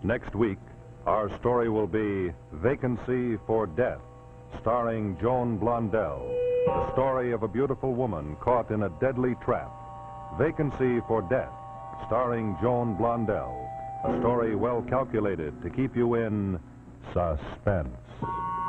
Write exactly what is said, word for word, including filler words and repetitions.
Next week, our story will be Vacancy for Death, starring Joan Blondell. The story of a beautiful woman caught in a deadly trap. Vacancy for Death, starring Joan Blondell. A story well calculated to keep you in suspense.